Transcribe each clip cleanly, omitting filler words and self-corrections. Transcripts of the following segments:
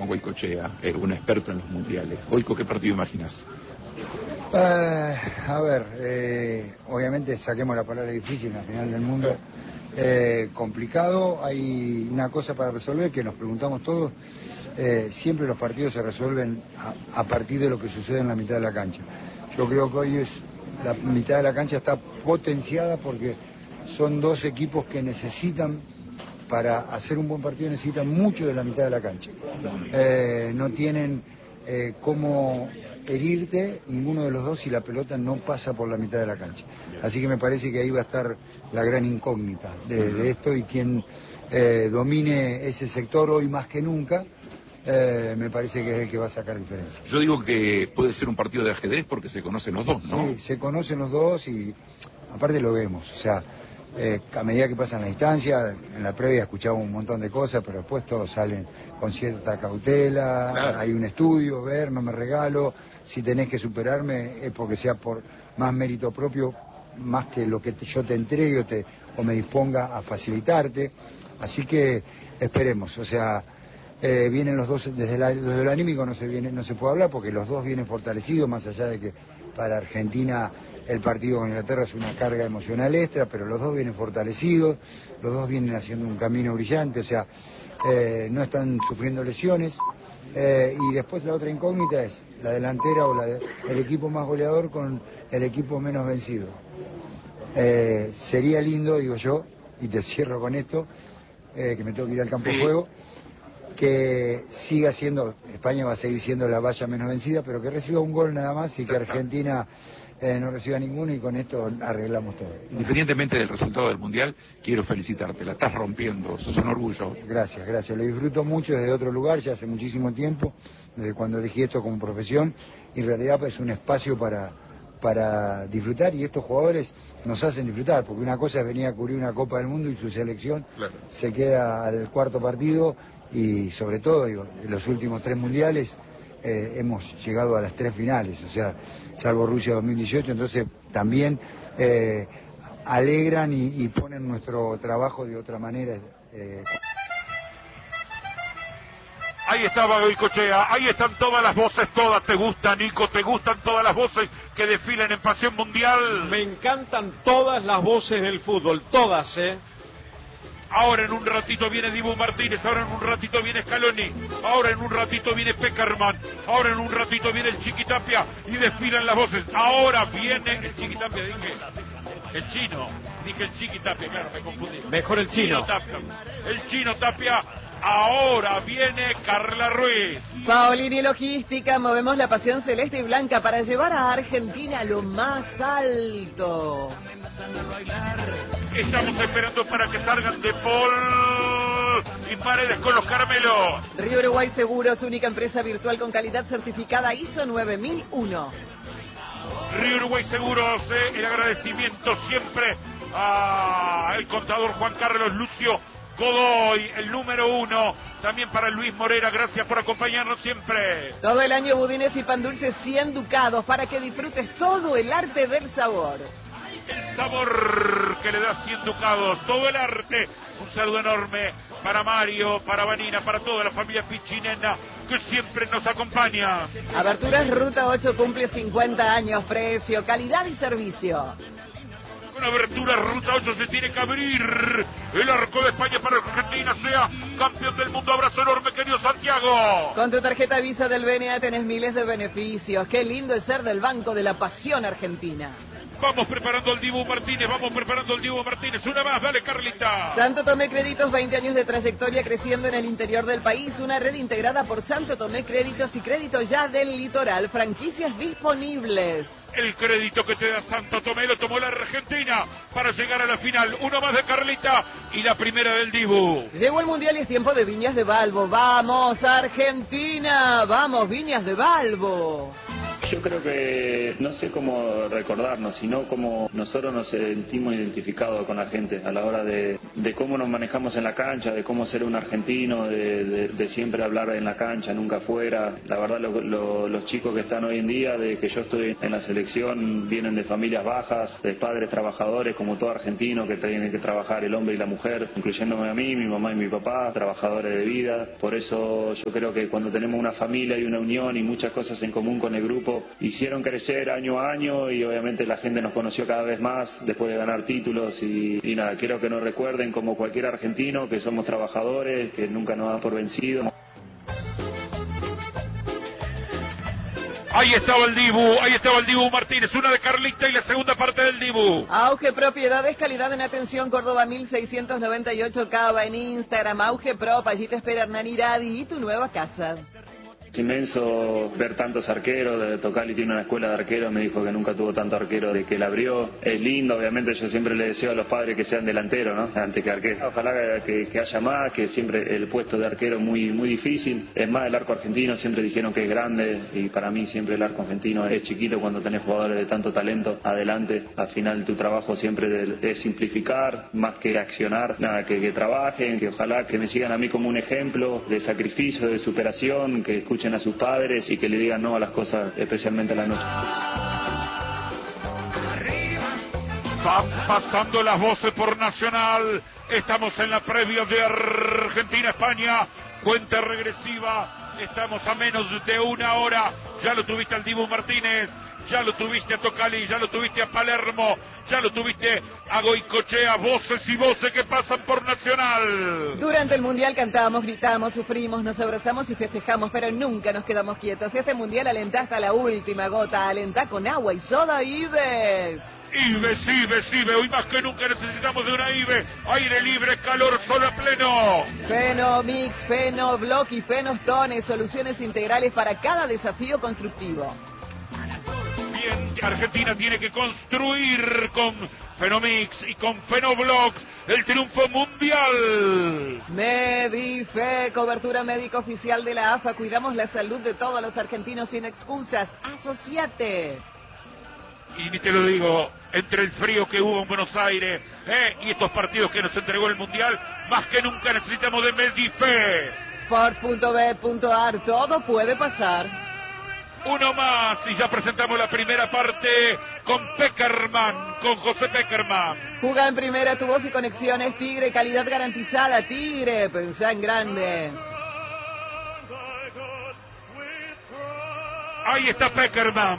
con Goicoechea, un experto en los mundiales. Goico, ¿qué partido imaginas? A ver, obviamente saquemos la palabra difícil en la final del mundo. Complicado, hay una cosa para resolver que nos preguntamos todos. Siempre los partidos se resuelven a partir de lo que sucede en la mitad de la cancha. Yo creo que hoy la mitad de la cancha está potenciada porque son dos equipos que necesitan, para hacer un buen partido, necesitan mucho de la mitad de la cancha. No tienen cómo herirte ninguno de los dos si la pelota no pasa por la mitad de la cancha. Así que me parece que ahí va a estar la gran incógnita de esto, y quien domine ese sector hoy más que nunca, me parece que es el que va a sacar diferencia. Yo digo que puede ser un partido de ajedrez porque se conocen los dos, ¿no? Sí, se conocen los dos y aparte lo vemos, o sea, a medida que pasan la distancia, en la previa escuchamos un montón de cosas, pero después todos salen con cierta cautela, claro. Hay un estudio, ver, no me regalo, si tenés que superarme es porque sea por más mérito propio, más que lo que yo te entregue o me disponga a facilitarte, así que esperemos, o sea, vienen los dos, desde el anímico no se puede hablar porque los dos vienen fortalecidos, más allá de que para Argentina el partido con Inglaterra es una carga emocional extra, pero los dos vienen fortalecidos, los dos vienen haciendo un camino brillante, o sea, no están sufriendo lesiones, y después la otra incógnita es la delantera o el equipo más goleador con el equipo menos vencido. Sería lindo, digo yo, y te cierro con esto, que me tengo que ir al campo de juego, que siga siendo, España va a seguir siendo la valla menos vencida, pero que reciba un gol nada más y que Argentina no reciba ninguno, y con esto arreglamos todo. Independientemente del resultado del Mundial, quiero felicitarte, la estás rompiendo, sos un orgullo. Gracias, lo disfruto mucho desde otro lugar, ya hace muchísimo tiempo, desde cuando elegí esto como profesión, y en realidad es un espacio para disfrutar, y estos jugadores nos hacen disfrutar, porque una cosa es venir a cubrir una Copa del Mundo y su selección se queda al cuarto partido, y sobre todo, digo, en los últimos 3 mundiales hemos llegado a las 3 finales, o sea, salvo Rusia 2018, entonces también alegran y ponen nuestro trabajo de otra manera. Ahí estaba Goicoechea, ahí están todas las voces, todas te gustan, Nico, te gustan todas las voces que desfilan en Pasión Mundial. Me encantan todas las voces del fútbol, todas, Ahora en un ratito viene Dibu Martínez, ahora en un ratito viene Scaloni, ahora en un ratito viene Peckerman, ahora en un ratito viene el Chiqui Tapia y desfilan las voces. Ahora viene el Chiqui Tapia, dije el Chiqui Tapia, claro, me confundí. Mejor el Chino. El Chino Tapia. Ahora viene Carla Ruiz. Paolini Logística, movemos la pasión celeste y blanca para llevar a Argentina a lo más alto. Estamos esperando para que salgan De Paul y Paredes con los caramelos. Río Uruguay Seguros, única empresa virtual con calidad certificada ISO 9001. Río Uruguay Seguros, el agradecimiento siempre al contador Juan Carlos Lucio Godoy, el número 1, también para Luis Morera, gracias por acompañarnos siempre. Todo el año budines y pan dulces 100 ducados para que disfrutes todo el arte del sabor. El sabor que le da 100 ducados, todo el arte. Un saludo enorme para Mario, para Vanina, para toda la familia Pichinena que siempre nos acompaña. Aberturas Ruta 8 cumple 50 años, precio, calidad y servicio. Con abertura Ruta 8 se tiene que abrir el arco de España para que Argentina sea campeón del mundo. Abrazo enorme, querido Santiago. Con tu tarjeta Visa del BNA tenés miles de beneficios. Qué lindo es ser del Banco de la Pasión Argentina. Vamos preparando al Dibu Martínez, una más, dale Carlita. Santo Tomé Créditos, 20 años de trayectoria creciendo en el interior del país, una red integrada por Santo Tomé Créditos y Crédito Ya del Litoral, franquicias disponibles. El crédito que te da Santo Tomé lo tomó la Argentina para llegar a la final, uno más de Carlita y la primera del Dibu. Llegó el Mundial y es tiempo de Viñas de Balbo, ¡vamos Argentina! ¡Vamos Viñas de Balbo! Yo creo que no sé cómo recordarnos, sino cómo nosotros nos sentimos identificados con la gente a la hora de cómo nos manejamos en la cancha, de cómo ser un argentino, de siempre hablar en la cancha, nunca afuera. La verdad, los chicos que están hoy en día, de que yo estoy en la selección, vienen de familias bajas, de padres trabajadores, como todo argentino, que tienen que trabajar el hombre y la mujer, incluyéndome a mí, mi mamá y mi papá, trabajadores de vida. Por eso yo creo que cuando tenemos una familia y una unión y muchas cosas en común con el grupo, hicieron crecer año a año y obviamente la gente nos conoció cada vez más después de ganar títulos y nada, quiero que nos recuerden como cualquier argentino que somos trabajadores, que nunca nos dan por vencidos. Ahí estaba el Dibu Martínez, una de Carlita y la segunda parte del Dibu. Auge Propiedades, calidad en atención, Córdoba 1698 Cava, en Instagram, Auge Prop, allí te espera Hernán Iradi y tu nueva casa. Es inmenso ver tantos arqueros. Tocali tiene una escuela de arqueros, me dijo que nunca tuvo tanto arquero de que la abrió. Es lindo, obviamente yo siempre le deseo a los padres que sean delanteros, ¿no? Antes que arquero. Ojalá que haya más, que siempre el puesto de arquero es muy difícil. Es más, el arco argentino siempre dijeron que es grande y para mí siempre el arco argentino es chiquito cuando tenés jugadores de tanto talento adelante. Al final tu trabajo siempre es simplificar más que accionar. Nada, que trabajen, que ojalá que me sigan a mí como un ejemplo de sacrificio, de superación, que escuchen a sus padres y que le digan no a las cosas, especialmente a la noche. Van pasando las voces por Nacional. Estamos en la previa de Argentina-España. Cuenta regresiva. Estamos a menos de una hora. Ya lo tuviste al Dibu Martínez. Ya lo tuviste a Tocali, ya lo tuviste a Palermo, ya lo tuviste a Goicoechea, voces y voces que pasan por Nacional. Durante el Mundial cantamos, gritamos, sufrimos, nos abrazamos y festejamos, pero nunca nos quedamos quietos. Este Mundial alentá hasta la última gota, alentá con agua y soda Ives. Ives, hoy más que nunca necesitamos de una Ives. Aire libre, calor, sol a pleno. Fenomix, Fenoblock y Fenostone, soluciones integrales para cada desafío constructivo. Bien, Argentina tiene que construir con Fenomix y con Fenoblox el triunfo mundial. Medife, cobertura médica oficial de la AFA. Cuidamos la salud de todos los argentinos sin excusas. Asociate. Y ni te lo digo, entre el frío que hubo en Buenos Aires y estos partidos que nos entregó el mundial, más que nunca necesitamos de Medife. Sports.b.ar, todo puede pasar. Uno más y ya presentamos la primera parte con Peckerman, con José Peckerman. Juega en primera, tu voz y conexiones Tigre, calidad garantizada. Tigre, pensá en grande. Ahí está Peckerman.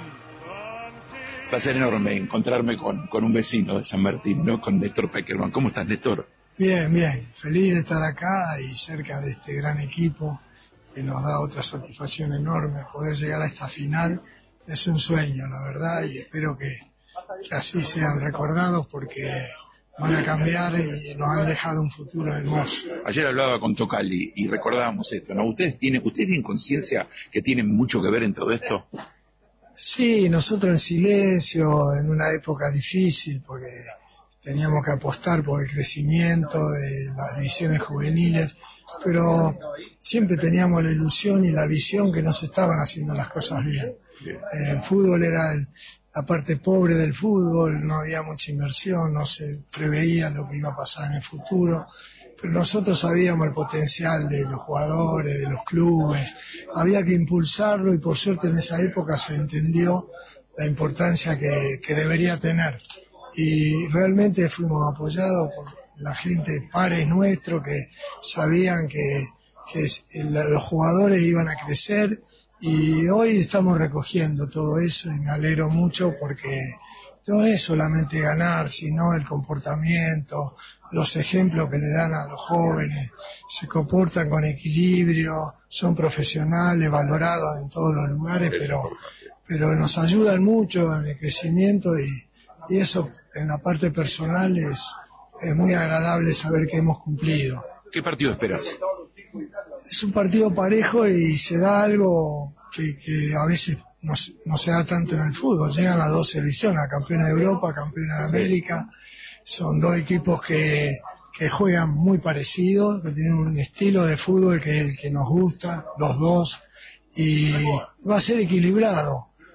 Placer enorme encontrarme con un vecino de San Martín, ¿no? Con Néstor Peckerman. ¿Cómo estás, Néstor? Bien. Feliz de estar acá y cerca de este gran equipo que nos da otra satisfacción enorme. Poder llegar a esta final es un sueño, la verdad, y espero que así sean recordados porque van a cambiar y nos han dejado un futuro hermoso. Ayer hablaba con Tocali y recordábamos esto, ¿no? ¿Ustedes tienen conciencia que tienen mucho que ver en todo esto? Sí, nosotros en silencio, en una época difícil, porque teníamos que apostar por el crecimiento de las divisiones juveniles, pero siempre teníamos la ilusión y la visión que no se estaban haciendo las cosas bien. El fútbol era la parte pobre del fútbol, no había mucha inversión, no se preveía lo que iba a pasar en el futuro, pero nosotros sabíamos el potencial de los jugadores, de los clubes, había que impulsarlo y por suerte en esa época se entendió la importancia que debería tener. Y realmente fuimos apoyados por la gente, pares nuestros, que sabían que los jugadores iban a crecer y hoy estamos recogiendo todo eso y me alegro mucho porque no es solamente ganar, sino el comportamiento, los ejemplos que le dan a los jóvenes, se comportan con equilibrio, son profesionales, valorados en todos los lugares, pero nos ayudan mucho en el crecimiento y eso en la parte personal es muy agradable saber que hemos cumplido. ¿Qué partido esperas? Es un partido parejo y se da algo que a veces no se da tanto en el fútbol. Llegan las dos selecciones, campeones de Europa, campeones de América. Son dos equipos que juegan muy parecidos, que tienen un estilo de fútbol que nos gusta, los dos, y va a ser equilibrado.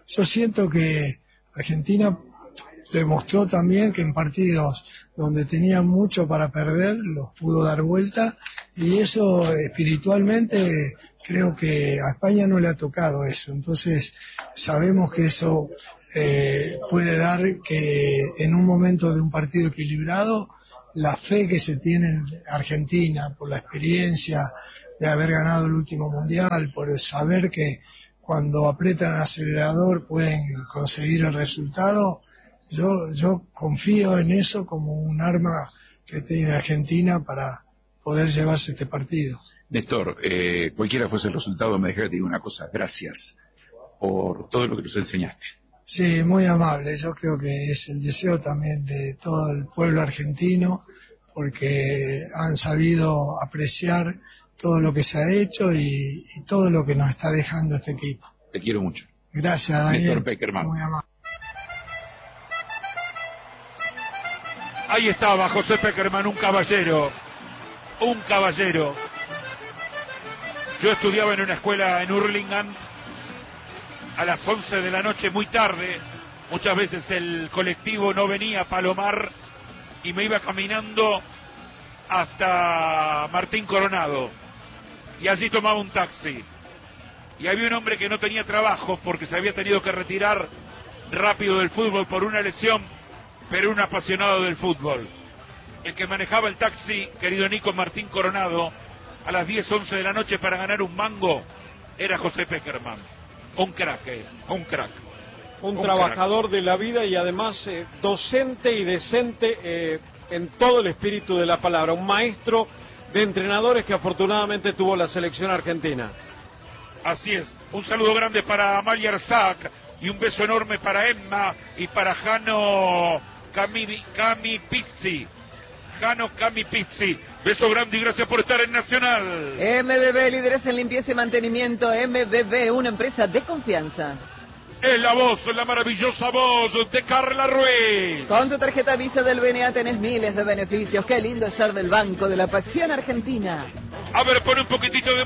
yo siento que Argentina demostró también que en partidos donde tenía mucho para perder los pudo dar vuelta, y eso espiritualmente creo que a España no le ha tocado eso. Entonces sabemos que eso puede dar que en un momento de un partido equilibrado, la fe que se tiene en Argentina por la experiencia de haber ganado el último mundial, por saber que cuando aprietan el acelerador pueden conseguir el resultado, yo confío en eso como un arma que tiene Argentina para poder llevarse este partido. Néstor, cualquiera fuese el resultado, me dejaría decir una cosa: gracias por todo lo que nos enseñaste. Sí, muy amable. Yo creo que es el deseo también de todo el pueblo argentino, porque han sabido apreciar todo lo que se ha hecho y todo lo que nos está dejando este equipo. Te quiero mucho. Gracias, Daniel. Néstor Peckerman. Muy amable. Ahí estaba José Peckerman, un caballero. Un caballero. Yo estudiaba en una escuela en Hurlingham a las 11 de la noche, muy tarde. Muchas veces el colectivo no venía a Palomar y me iba caminando hasta Martín Coronado. Y allí tomaba un taxi. Y había un hombre que no tenía trabajo porque se había tenido que retirar rápido del fútbol por una lesión, pero un apasionado del fútbol. El que manejaba el taxi, querido Nico, Martín Coronado, a las 10, 11 de la noche para ganar un mango, era José Peckerman. Un crack, un crack. Un trabajador de la vida y además docente y decente en todo el espíritu de la palabra. Un maestro de entrenadores que afortunadamente tuvo la selección argentina. Así es. Un saludo grande para Amalia Arzac y un beso enorme para Emma y para Jano Cami Pizzi. Jano Cami Pizzi. Beso grande y gracias por estar en Nacional. MBB, líderes en limpieza y mantenimiento. MBB, una empresa de confianza. Es la voz, la maravillosa voz de Carla Ruiz. Con tu tarjeta Visa del BNA tenés miles de beneficios. Qué lindo es ser del Banco de la Pasión Argentina. A ver, pone un poquitito de